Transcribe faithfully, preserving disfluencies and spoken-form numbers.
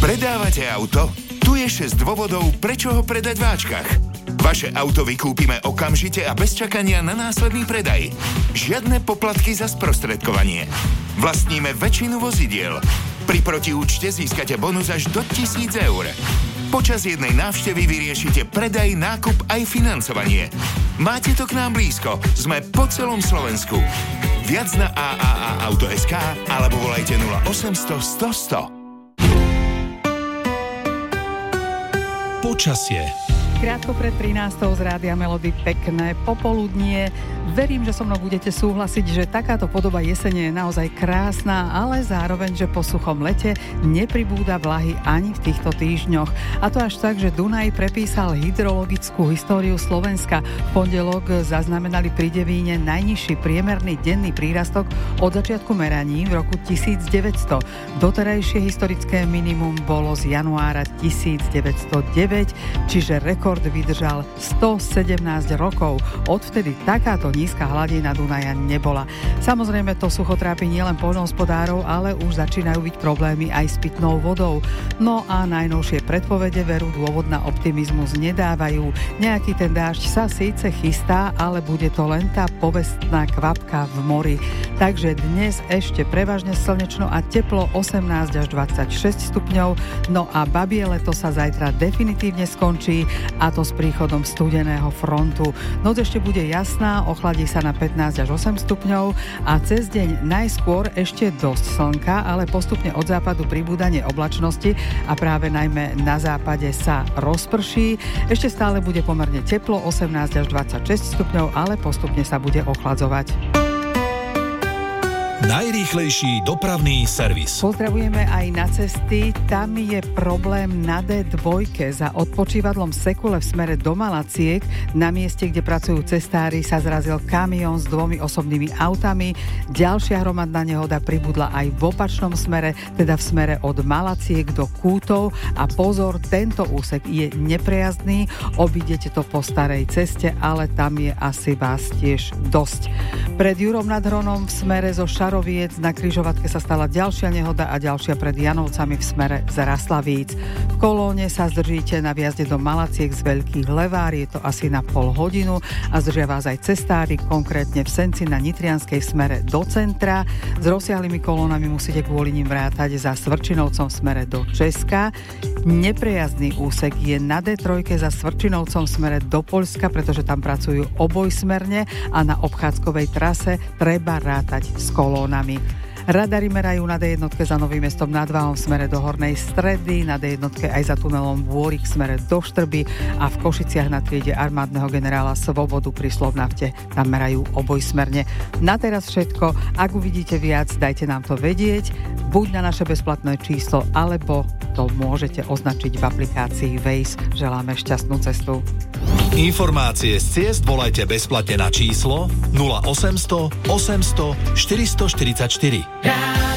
Predávate auto? Tu je šesť dôvodov, prečo ho predať v Ačkach. Vaše auto vykúpime okamžite a bez čakania na následný predaj. Žiadne poplatky za sprostredkovanie. Vlastníme väčšinu vozidiel. Pri protiúčte získate bonus až do tisíc eur. Počas jednej návštevy vyriešite predaj, nákup aj financovanie. Máte to k nám blízko. Sme po celom Slovensku. Viac na a a a auto bodka es ká alebo volajte nula osemsto sto sto. Počasie. Krátko pred trinástou z Rádia Melody pekné popoludnie. Verím, že so mnou budete súhlasiť, že takáto podoba jesene je naozaj krásna, ale zároveň, že po suchom lete nepribúda vlahy ani v týchto týždňoch. A to až tak, že Dunaj prepísal hydrologickú históriu Slovenska. V pondelok zaznamenali pri Devíne najnižší priemerný denný prírastok od začiatku meraní v roku tisícdeväťsto. Doterajšie historické minimum bolo z januára tisícdeväťstodeväť, čiže rekord vydržal stosedemnásť rokov. Odvtedy takáto nízka hladina Dunaja nebola. Samozrejme to sucho trápi nielen poľnohospodárov, ale už začínajú byť problémy aj s pitnou vodou. No a najnovšie predpovede veru dôvod na optimizmus nedávajú. Nejaký ten dážď sa síce chystá, ale bude to len tá povestná kvapka v mori. Takže dnes ešte prevažne slnečno a teplo osemnásť až dvadsaťšesť stupňov. No a babie leto sa zajtra definitívne skončí, a to s príchodom studeného frontu. Noc ešte bude jasná, ochladí sa na pätnásť až osem stupňov a cez deň najskôr ešte dosť slnka, ale postupne od západu pribúdanie oblačnosti a práve najmä na západe sa rozprší. Ešte stále bude pomerne teplo, osemnásť až dvadsaťšesť stupňov, ale postupne sa bude ochladzovať. Najrýchlejší dopravný servis. Pozdravujeme aj na cesty. Tam je problém na dé dva za odpočívadlom Sekule v smere do Malaciek. Na mieste, kde pracujú cestári, sa zrazil kamión s dvomi osobnými autami. Ďalšia hromadná nehoda pribudla aj v opačnom smere, teda v smere od Malaciek do Kútov. A pozor, tento úsek je neprejazdný. Obídete to po starej ceste, ale tam je asi vás tiež dosť. Pred Jurom nad Hronom v smere zo Šaroviec na križovatke sa stala ďalšia nehoda a ďalšia pred Janovcami v smere z Raslavíc. V kolóne sa zdržíte na viazde do Malaciek z Veľkých Levár, je to asi na pol hodinu a zdržia vás aj cestári, konkrétne v Senci na Nitrianskej smere do centra. S rozsiahlými kolónami musíte kvôli nim vrátať za Svrčinovcom v smere do Česka. Neprejazdný úsek je na dé tri za Svrčinovcom v smere do Poľska, pretože tam pracujú obojsmerne a na obchádzkovej trase treba rátať s kolónami. Radary merajú na dé jedna za Novým Mestom nad Váhom v smere do Hornej Stredy, na dé jedna aj za tunelom Bôrik v smere do Štrby a v Košiciach na triede armádneho generála Svobodu pri Slovnafte tam merajú obojsmerne. Na teraz všetko. Ak uvidíte viac, dajte nám to vedieť, buď na naše bezplatné číslo, alebo to môžete označiť v aplikácii Waze. Želáme šťastnú cestu. Informácie z ciest volajte bezplatne na číslo nula osemsto osemsto štyristoštyridsaťštyri.